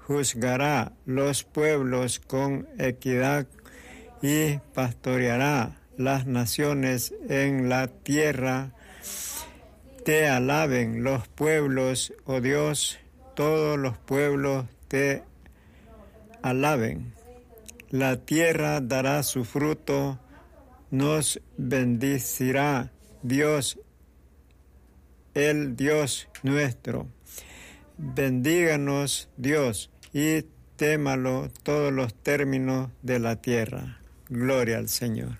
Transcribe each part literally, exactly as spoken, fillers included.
juzgará los pueblos con equidad y pastoreará las naciones en la tierra. Te alaben los pueblos, oh Dios, todos los pueblos te alaben. La tierra dará su fruto, nos bendecirá Dios, el Dios nuestro. Bendíganos Dios y témalo todos los términos de la tierra. Gloria al Señor.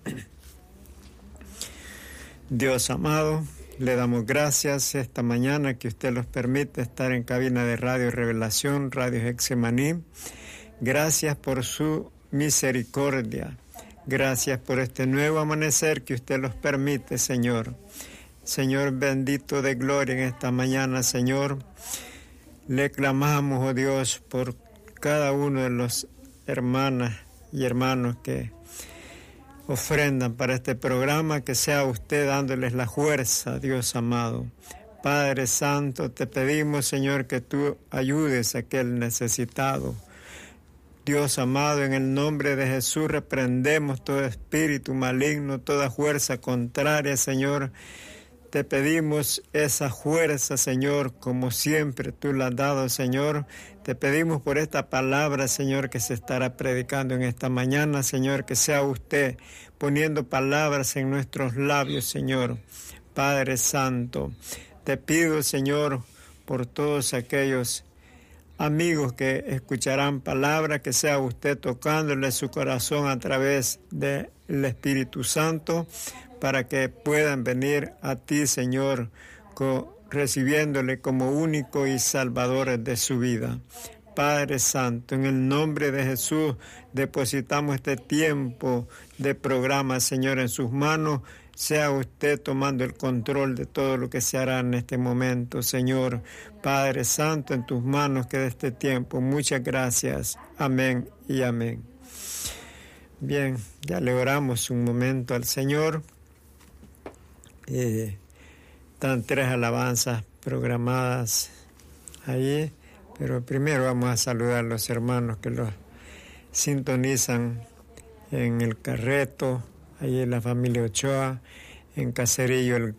Dios amado, le damos gracias esta mañana que usted nos permite estar en cabina de Radio Revelación, Radio Getsemaní. Gracias por su misericordia. Gracias por este nuevo amanecer que usted nos permite, Señor. Señor bendito de gloria, en esta mañana, Señor, le clamamos, oh Dios, por cada uno de los hermanas y hermanos que ofrendan para este programa, que sea usted dándoles la fuerza, Dios amado. Padre Santo, te pedimos, Señor, que tú ayudes a aquel necesitado. Dios amado, en el nombre de Jesús reprendemos todo espíritu maligno, toda fuerza contraria, Señor. Te pedimos esa fuerza, Señor, como siempre tú la has dado, Señor. Te pedimos por esta palabra, Señor, que se estará predicando en esta mañana, Señor, que sea usted poniendo palabras en nuestros labios, Señor. Padre Santo, te pido, Señor, por todos aquellos amigos que escucharán palabra, que sea usted tocándole su corazón a través del Espíritu Santo, para que puedan venir a ti, Señor, co- recibiéndole como único y salvador de su vida. Padre Santo, en el nombre de Jesús, depositamos este tiempo de programa, Señor, en sus manos. Sea usted tomando el control de todo lo que se hará en este momento, Señor. Padre Santo, en tus manos queda este tiempo. Muchas gracias. Amén y amén. Bien, ya le oramos un momento al Señor. Eh, están tres alabanzas programadas ahí, pero primero vamos a saludar a los hermanos que los sintonizan en el Carreto, ahí en la familia Ochoa, en Caserillo el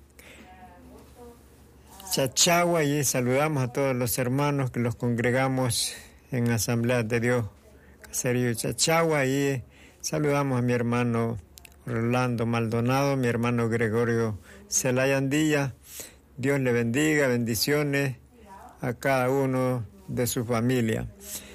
Chachagua, allí saludamos a todos los hermanos que los congregamos en Asamblea de Dios, Caserillo Chachagua, ahí saludamos a mi hermano Rolando Maldonado, mi hermano Gregorio Celayandilla. Dios le bendiga, bendiciones a cada uno de su familia.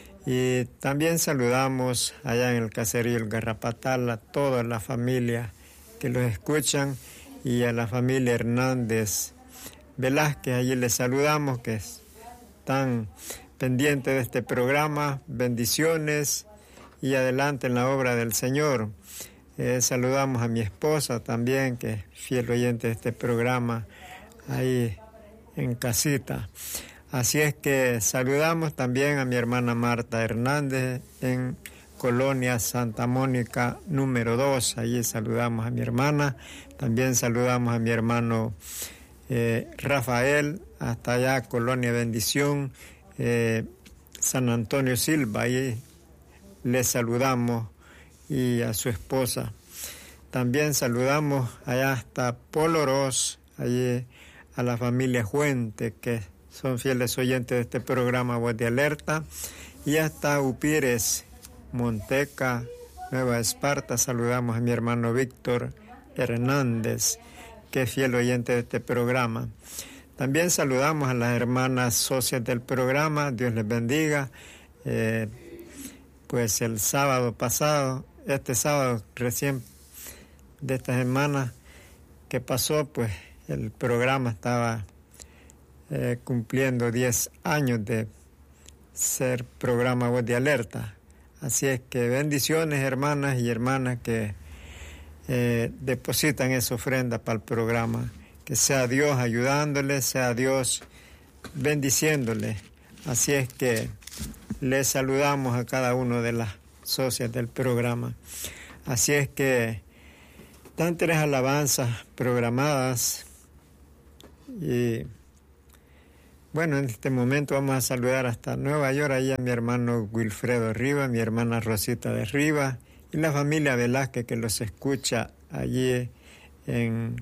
Y también saludamos allá en el caserío El Garrapatal a toda la familia que los escuchan y a la familia Hernández Velázquez. Allí les saludamos, que están pendientes de este programa. Bendiciones y adelante en la obra del Señor. Eh, saludamos a mi esposa también, que es fiel oyente de este programa, ahí en casita. Así es que saludamos también a mi hermana Marta Hernández en Colonia Santa Mónica número dos. Allí saludamos a mi hermana. También saludamos a mi hermano eh, Rafael, hasta allá, Colonia Bendición, eh, San Antonio Silva. Ahí les saludamos, y a su esposa. También saludamos allá hasta Polorós, allí a la familia Fuente, que son fieles oyentes de este programa Voz de Alerta, y hasta Upires, Monteca, Nueva Esparta. Saludamos a mi hermano Víctor Hernández, que es fiel oyente de este programa. También saludamos a las hermanas socias del programa, Dios les bendiga. Eh, pues el sábado pasado, este sábado recién de esta semana que pasó, pues el programa estaba eh, cumpliendo diez años de ser programa Voz de Alerta. Así es que bendiciones, hermanas y hermanas que eh, depositan esa ofrenda para el programa. Que sea Dios ayudándoles, sea Dios bendiciéndoles. Así es que les saludamos a cada uno de las socias del programa. Así es que están tres alabanzas programadas y bueno, en este momento vamos a saludar hasta Nueva York, ahí a mi hermano Wilfredo Rivas, mi hermana Rosita de Rivas y la familia Velázquez que los escucha allí en,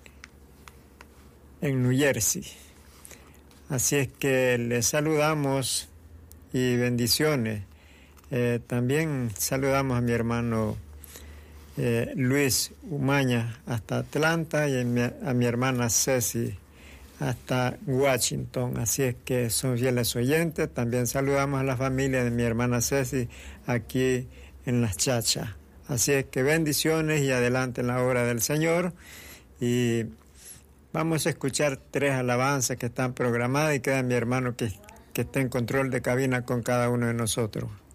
en New Jersey. Así es que les saludamos y bendiciones. Eh, también saludamos a mi hermano eh, Luis Umaña hasta Atlanta y a mi, a mi hermana Ceci hasta Washington. Así es que son fieles oyentes. También saludamos a la familia de mi hermana Ceci aquí en Las Chachas. Así es que bendiciones y adelante en la obra del Señor. Y vamos a escuchar tres alabanzas que están programadas y queda mi hermano que, que está en control de cabina con cada uno de nosotros.